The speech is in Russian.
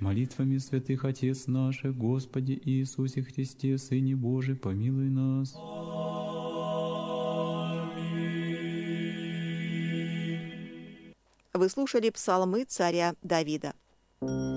Молитвами святых Отец наших, Господи Иисусе Христе, Сыне Божий, помилуй нас. Вы слушали псалмы царя Давида.